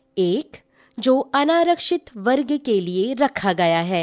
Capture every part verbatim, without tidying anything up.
एक जो अनारक्षित वर्ग के लिए रखा गया है।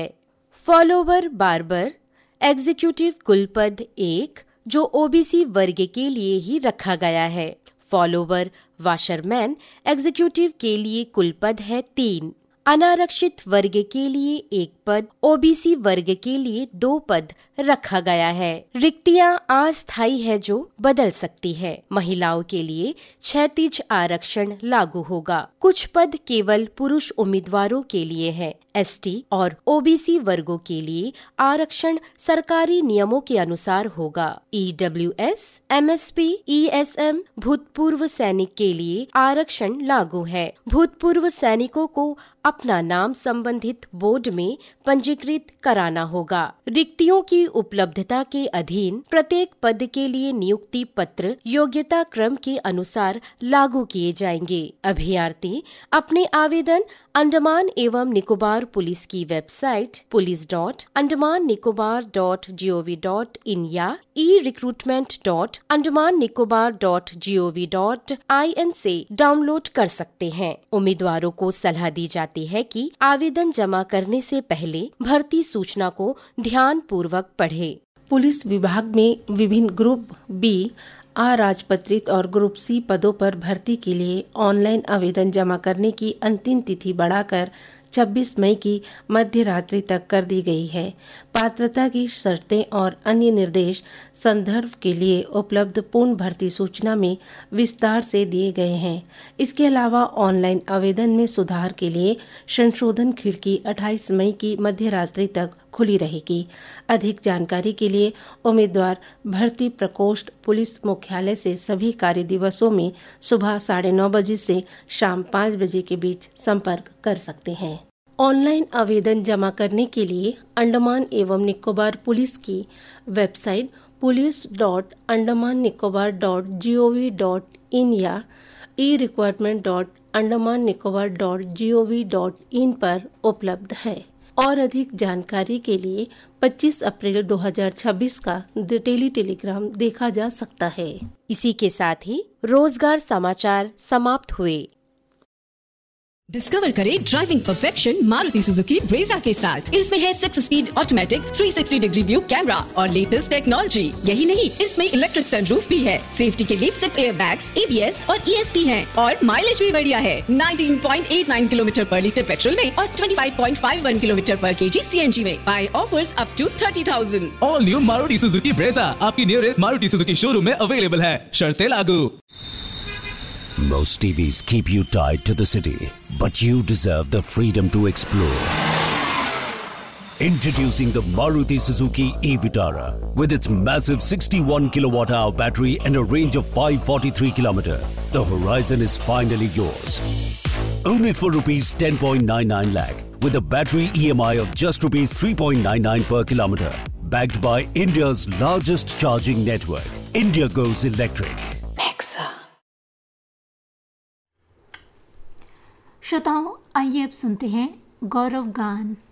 फॉलोवर बार्बर एग्जीक्यूटिव कुल पद एक जो ओबीसी वर्ग के लिए ही रखा गया है। फॉलोवर वाशरमैन एग्जीक्यूटिव के लिए कुल पद है तीन। अनारक्षित वर्ग के लिए एक पद, ओबीसी वर्ग के लिए दो पद रखा गया है। रिक्तियां अस्थायी है जो बदल सकती है। महिलाओं के लिए क्षैतिज आरक्षण लागू होगा। कुछ पद केवल पुरुष उम्मीदवारों के लिए है। एसटी और ओबीसी वर्गों के लिए आरक्षण सरकारी नियमों के अनुसार होगा। ईडब्ल्यूएस, एमएसपी, ईएसएम, भूतपूर्व सैनिक के लिए आरक्षण लागू है। भूतपूर्व सैनिकों को अपना नाम संबंधित बोर्ड में पंजीकृत कराना होगा। रिक्तियों की उपलब्धता के अधीन प्रत्येक पद के लिए नियुक्ति पत्र योग्यता क्रम के अनुसार लागू किए जाएंगे। अभ्यर्थी अपने आवेदन अंडमान एवं निकोबार पुलिस की website police dot Andaman Nicobar dot G O V dot in या ई recruitment dot Andaman Nicobar dot G O V dot I N से डाउनलोड कर सकते हैं। उम्मीदवारों को सलाह दी जाती है कि आवेदन जमा करने से पहले भर्ती सूचना को ध्यान पूर्वक पढ़े। पुलिस विभाग में विभिन्न ग्रुप बी अराजपत्रित और ग्रुप सी पदों पर भर्ती के लिए ऑनलाइन आवेदन जमा करने की अंतिम तिथि बढ़ाकर छब्बीस मई की मध्य रात्रि तक कर दी गई है। पात्रता की शर्तें और अन्य निर्देश संदर्भ के लिए उपलब्ध पूर्ण भर्ती सूचना में विस्तार से दिए गए हैं। इसके अलावा ऑनलाइन आवेदन में सुधार के लिए संशोधन खिड़की अट्ठाईस मई की मध्य रात्रि तक खुली रहेगी। अधिक जानकारी के लिए उम्मीदवार भर्ती प्रकोष्ठ पुलिस मुख्यालय से सभी कार्य दिवसों में सुबह साढ़े नौ बजे से शाम पाँच बजे के बीच संपर्क कर सकते हैं। ऑनलाइन आवेदन जमा करने के लिए अंडमान एवं निकोबार पुलिस की website police dot Andaman Nicobar dot G O V dot in या ई requirement dot Andaman Nicobar dot G O V dot in पर उपलब्ध है। और अधिक जानकारी के लिए पच्चीस अप्रैल दो हज़ार छब्बीस का टेली टेलीग्राम देखा जा सकता है। इसी के साथ ही रोजगार समाचार समाप्त हुए। डिस्कवर करें driving perfection Maruti Suzuki Brezza के साथ। इसमें है six speed automatic three sixty degree view camera और लेटेस्ट टेक्नोलॉजी। यही नहीं, इसमें इलेक्ट्रिक सनरूफ भी है। सेफ्टी के लिए six air bags, A B S और ई एस पी है और माइलेज भी बढ़िया है। Nineteen point eight nine kilometre पर लीटर पेट्रोल में और twenty five point five one kilometre पर केजी सीएनजी में। Bye offers up to thirty thousand. All new Maruti Suzuki Brezza आपकी नियरेस्ट मारुति सुजुकी शोरूम में अवेलेबल है। शर्तें लागू। Most T Vs keep you tied to the city, but you deserve the freedom to explore. Introducing the Maruti Suzuki e-Vitara with its massive sixty-one kilowatt hour battery and a range of five hundred forty-three kilometers. The horizon is finally yours. Own it for rupees ten point nine nine lakh with a battery E M I of just rupees three point nine nine per kilometer. Backed by India's largest charging network. India goes electric. श्रोताओं, आइए अब सुनते हैं गौरव गान।